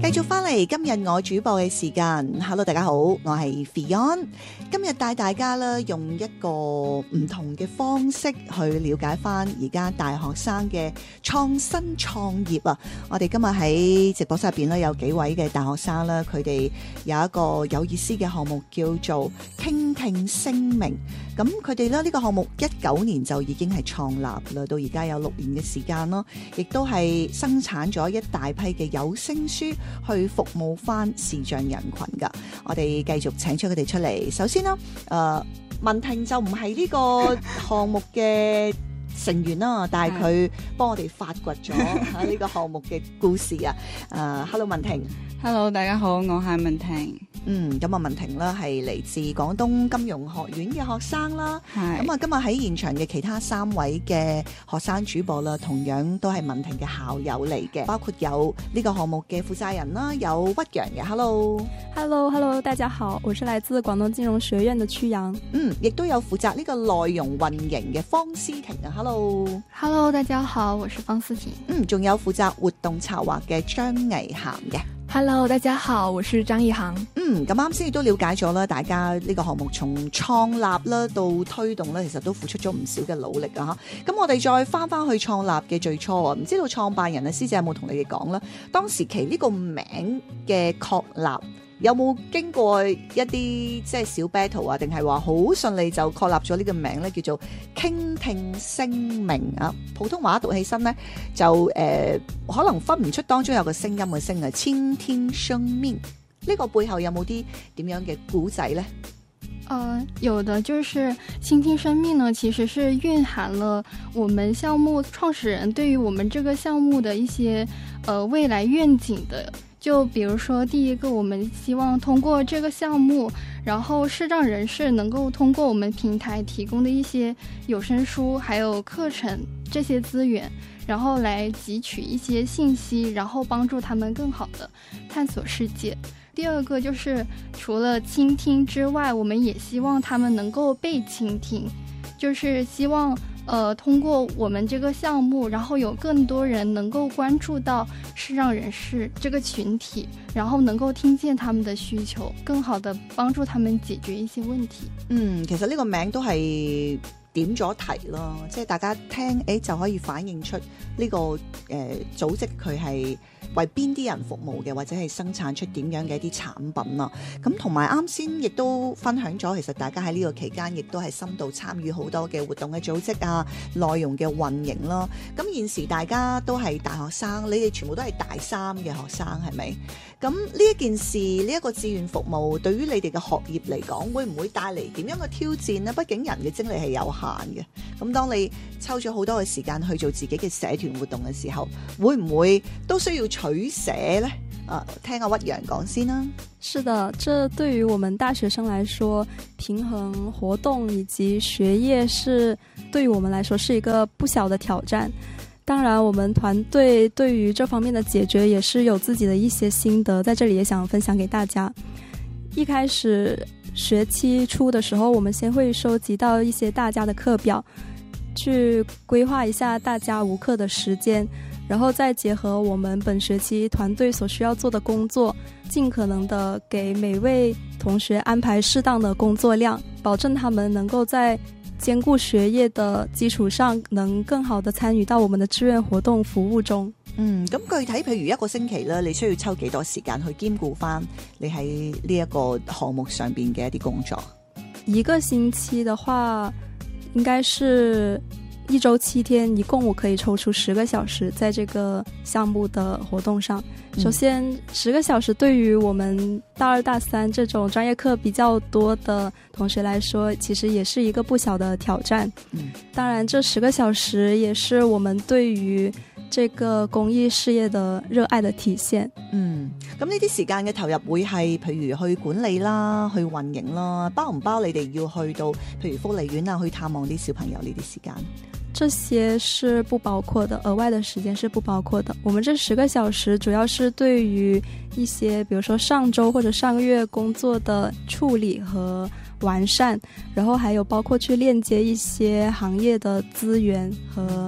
繼續返嚟今日我主播嘅時間。 Hello 大家好，我係 Fion。 今日帶大家啦，用一個唔同嘅方式去了解返而家大學生嘅創新創業啊。我哋今日喺直播室入邊咧，有幾位嘅大學生啦，佢哋有一個有意思嘅項目叫做傾聽聲明。咁佢哋咧，呢個項目19年就已經係創立啦，到而家有6年嘅時間咯，亦都係生產咗一大批嘅有聲書去服務翻視障人群噶。我哋繼續請出佢哋出嚟。首先啦，文婷就唔係呢個項目嘅成員啦，但係佢幫我哋發掘咗呢個項目嘅故事啊。Hello 文婷。 Hello 大家好，我係文婷。 咁啊，文婷啦係嚟自廣東金融學院嘅學生啦。咁啊，今日喺現場嘅其他3位嘅學生主播啦，同樣都係文婷嘅校友嚟嘅，包括有呢個項目嘅負責人啦，有屈陽嘅。Hello， 大家好，我是來自廣東金融學院的曲陽。 亦都有負責呢個內容運營嘅方思婷啊。 Hello，大家好，我是方思婷。 仲有負責活動策劃嘅張毅涵嘅。 Hello， 大家好，我是張毅涵。 咁啱先亦都了解咗啦，大家呢個項目從創立啦到推動咧，其實都付出咗唔少嘅努力啊！咁我哋再翻去創立嘅最初啊，唔知道創辦人啊師姐有冇同你哋講啦？當時期呢個名嘅確立有冇經過一啲即係小 battle 啊？定係話好順利就確立咗呢個名咧，叫做傾聽聲明啊？普通話讀起身咧就可能分唔出當中有個聲音嘅聲啊，傾聽聲明。呢個背後有冇啲點樣嘅故仔呢？ 有的，就是傾聽生命呢，其實是蘊含了我們項目創始人對於我們這個項目的一些未來願景的。就比如說第一個，我們希望通過這個項目，然後視障人士能夠通過我們平台提供的一些有聲書還有課程這些資源，然後來汲取一些信息，然後幫助他們更好的探索世界。第二個就是除了傾聽之外，我們也希望他們能夠被傾聽，就是希望通過我們這個項目，然後有更多人能夠關注到視障人士這個群體，然後能夠聽見他們的需求，更好的幫助他們解決一些問題。 其實呢個名都係點咗題咯，即係大家聽就可以反映出呢個組織佢係為邊啲人服務嘅，或者係生產出點樣嘅一啲產品啊。咁同埋啱先亦都分享咗，其實大家喺呢個期間亦都係深度參與好多嘅活動嘅組織啊，內容嘅運營咯。咁現時大家都係大學生，你哋全部都係大3嘅學生係咪？咁呢一件事，呢一個志願服務對於你哋嘅學業嚟講，會唔會帶嚟點樣嘅挑戰呢？畢竟人嘅精力係有限嘅。咁當你抽咗好多嘅時間去做自己嘅社團活動嘅時候，會唔會都需要取捨呢？聽阿屈陽講先啦。 是的，這對於我們大學生來說，平衡活動以及學業是對於我們來說是一個不小的挑戰。當然我們團隊對於這方面的解決也是有自己的一些心得，在這裡也想分享給大家。一開始學期初的時候，我們先會收集到一些大家的課表，去規劃一下大家無課的時間，然後再結合我們本學期團隊所需要做的工作，盡可能的給每位同學安排適當的工作量，保證他們能夠在兼顧學業的基礎上，能更好的參與到我們的志願活動服務中。 咁具體譬如一個星期咧，你需要抽幾多時間去兼顧翻你喺呢一個項目上邊嘅一啲工作？ 一個星期的話，應該是1周7天，一共我可以抽出10個小時在這個項目的活動上。首先10個小時對於我們大2大3這種專業課比較多的同學來說，其實也是一個不小的挑戰。當然這10個小時也是我們對於這個公益事業的熱愛的體現。 咁呢啲時間嘅投入會係譬如去管理啦，去運營啦，包唔包你哋要去到譬如福利院啊，去探望啲小朋友呢啲時間？ 這些是不包括的，額外的時間是不包括的。我們這10個小時主要是對於一些比如說上周或者上個月工作的處理和完善，然後還有包括去鏈接一些行業的資源和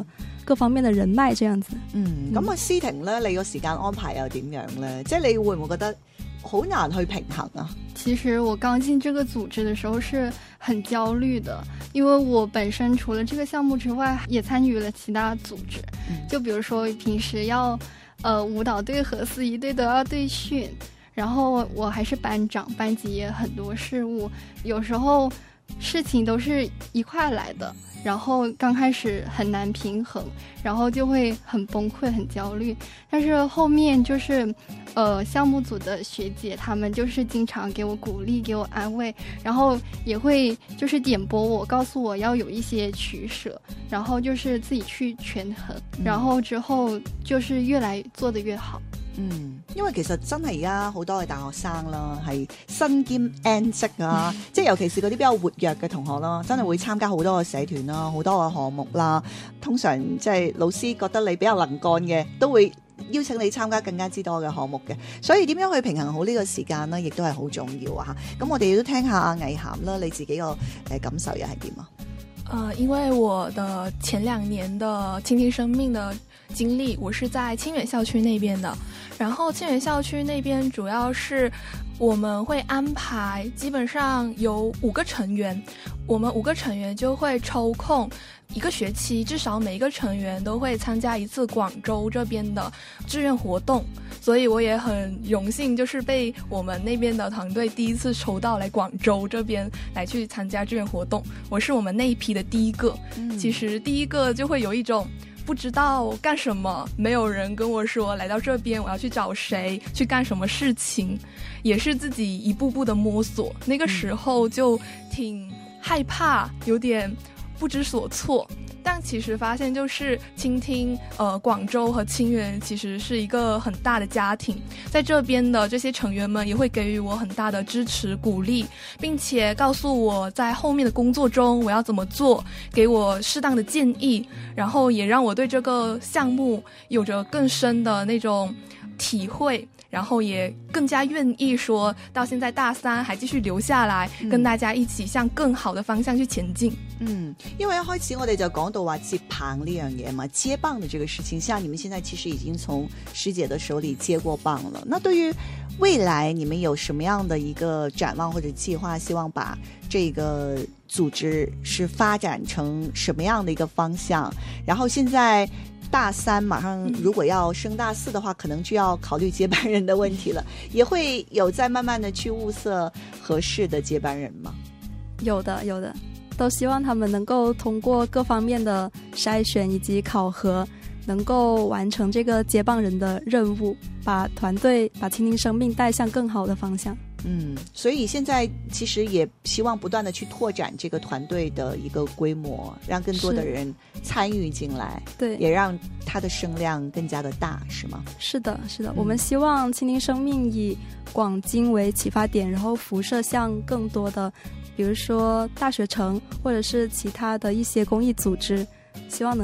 各方面的人脈這樣子。 咁思婷咧，你個時間安排又點樣咧？即係你會唔會覺得好難去平衡啊？ 其實我剛進這個組織的時候是很焦慮的，因為我本身除了這個項目之外，也參與了其他組織。就比如說平時要舞蹈隊和司儀隊都要對訓，然後我還是班長，班級也很多事務，有時候事情都是一塊來的，然後剛開始很難平衡，然後就會很崩潰很焦慮。但是後面就是項目組的學姐他們就是經常給我鼓勵給我安慰，然後也會就是點撥我，告訴我要有一些取捨，然後就是自己去權衡，然後之後就是越來做得越好。 因為其實真係而家好多嘅大學生啦，係身兼 N 職啊，即係尤其是嗰啲比較活躍嘅同學啦，真係會參加好多嘅社團啦，好多嘅項目啦。通常即係老師覺得你比較能幹嘅，都會邀請你參加更加之多嘅項目嘅。所以點樣去平衡好呢個時間呢，亦都係好重要啊！咁我哋都聽下阿魏涵啦，你自己個感受又係點啊？ 因為我的前2年的傾聽生命的經歷，我是在清遠校區那邊的。然後清遠校區那邊主要是我們會安排，基本上有5個成員，我們5個成員就會抽空1個學期，至少每一個成員都會參加一次廣州這邊的志願活動。所以我也很榮幸，就是被我們那邊的團隊第一次抽到來廣州這邊來去參加志願活動。我是我們那一批的第一個。其實第一個就會有一種不知道幹什麼，沒有人跟我說來到這邊我要去找誰去幹什麼事情，也是自己一步步的摸索。那個時候就挺害怕，有點不知所措。但其實發現就是傾聽廣州和清遠其實是一個很大的家庭，在這邊的這些成員們也會給予我很大的支持鼓勵，並且告訴我在後面的工作中我要怎麼做，給我適當的建議，然後也讓我對這個項目有着更深的那種體會，然後也更加願意說到現在大3還繼續留下來，跟大家一起向更好的方向去前進。 因為一開始我哋就講到話接棒呢樣嘢嘛，接棒的這個事情，像你們現在其實已經從師姐的手裏接過棒了。那對於未來你們有什麼樣的一個展望或者計劃，希望把這個組織是發展成什麼樣的一個方向？然後現在大3馬上如果要升大4的話，可能就要考慮接班人的問題了，也會有在慢慢的去物色合適的接班人嗎？ 有的，都希望他們能夠通過各方面的篩選以及考核，能夠完成這個接棒人的任務，把團隊把傾聽生命帶向更好的方向。 所以現在其實也希望不斷的去拓展這個團隊的一個規模，讓更多的人參與進來， 對， 也讓它的聲量更加的大，是嗎？ 是的，我們希望傾聽生命以廣京為啟發點，然後輻射向更多的比如說大學城或者是其他的一些公益組織，希望能